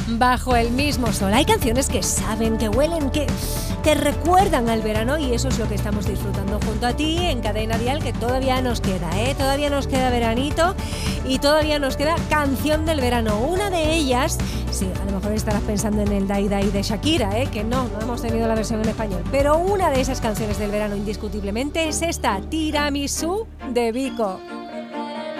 bajo el mismo sol. Hay canciones que saben, que huelen, que recuerdan al verano, y eso es lo que estamos disfrutando junto a ti en Cadena Dial, que todavía nos queda, todavía nos queda veranito y todavía nos queda canción del verano. Una de ellas, sí, a lo mejor estarás pensando en el Dai Dai de Shakira, que no hemos tenido la versión en español, pero una de esas canciones del verano indiscutiblemente es esta, Tiramisú de Vico.